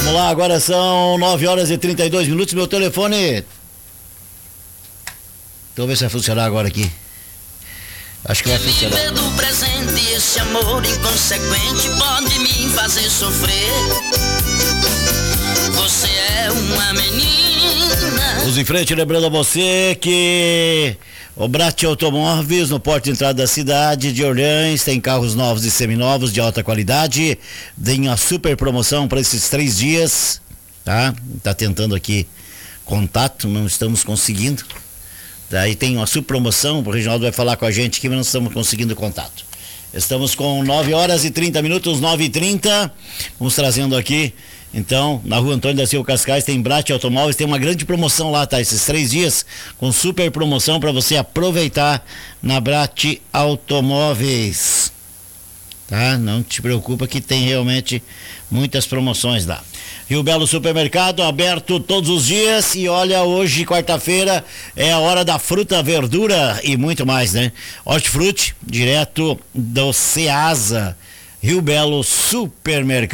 Vamos lá, agora são 9h32, meu telefone. Vamos ver se vai funcionar agora aqui. Acho que vai funcionar. Viver do presente, esse amor inconsequente pode me fazer sofrer. Você é uma menina. Os em frente, lembrando a você que o Brate Automóveis, no porto de entrada da cidade de Orleans, tem carros novos e seminovos de alta qualidade. Tem uma super promoção para esses 3 dias, tá? Tá tentando aqui contato, não estamos conseguindo. Daí tem uma super promoção, o Reginaldo vai falar com a gente aqui, mas não estamos conseguindo contato. Estamos com 9h30, 9h30. Vamos trazendo aqui, então, na rua Antônio da Silva Cascais, tem Brate Automóveis, tem uma grande promoção lá, tá? Esses 3 dias, com super promoção para você aproveitar na Brate Automóveis. Tá? Não te preocupa que tem realmente muitas promoções lá. Rio Belo Supermercado, aberto todos os dias, e olha, hoje, quarta-feira, é a hora da fruta, verdura e muito mais, né? Hortifruti, direto do Ceasa, Rio Belo Supermercado.